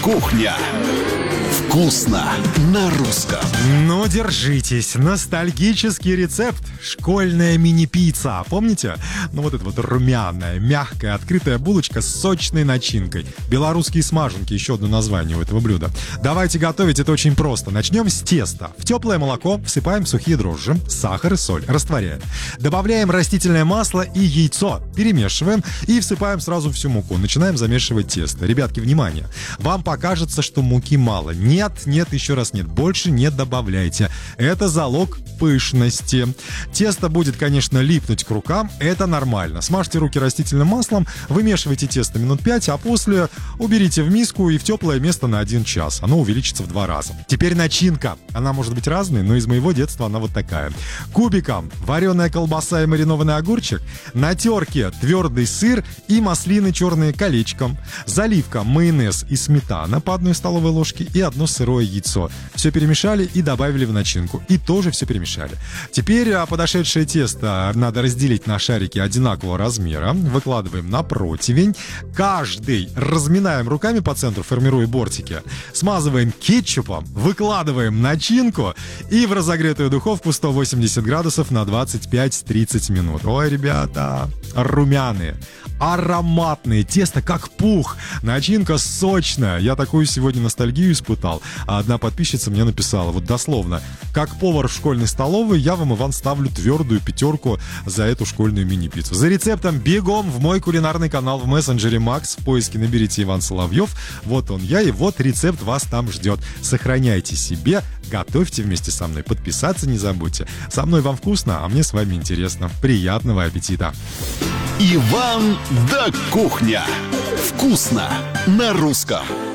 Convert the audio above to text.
Кухня. Вкусно на русском. Ну, держитесь. Ностальгический рецепт. Школьная мини-пицца. Помните? Ну, вот эта вот румяная, мягкая, открытая булочка с сочной начинкой. Белорусские смаженки, еще одно название у этого блюда. Давайте готовить, это очень просто. Начнем с теста. В теплое молоко всыпаем сухие дрожжи, сахар и соль. Растворяем. Добавляем растительное масло и яйцо. Перемешиваем и всыпаем сразу всю муку. Начинаем замешивать тесто. Ребятки, внимание. Вам покажется, что муки мало. Нет, еще раз нет. Больше не добавляйте. Это залог пышности. Тесто будет, конечно, липнуть к рукам. Это нормально. Смажьте руки растительным маслом, вымешивайте тесто минут 5, а после уберите в миску и в теплое место на 1 час. Оно увеличится в 2 раза. Теперь начинка. Она может быть разной, но из моего детства она вот такая. Кубиком вареная колбаса и маринованный огурчик, на терке твердый сыр и маслины черные колечком, заливка майонез и сметана по 1 столовой ложке и 1 сырое яйцо. Все перемешали и добавили в начинку. И тоже все перемешали. Теперь подошедшее тесто надо разделить на шарики одинакового размера. Выкладываем на противень. Каждый разминаем руками по центру, формируя бортики. Смазываем кетчупом, выкладываем начинку и в разогретую духовку 180 градусов на 25-30 минут. Ой, ребята, румяные, ароматные, тесто как пух, начинка сочная. Я такую сегодня ностальгию испытал. А одна подписчица мне написала, вот дословно: как повар в школьной столовой, я вам, Иван, ставлю твердую 5 за эту школьную мини-пиццу. За рецептом бегом в мой кулинарный канал в мессенджере Макс. В поиске наберите Иван Соловьев. Вот он я, и вот рецепт вас там ждет. Сохраняйте себе, готовьте вместе со мной. Подписаться не забудьте. Со мной вам вкусно, а мне с вами интересно. Приятного аппетита! Иван да Кухня. Вкусно на русском.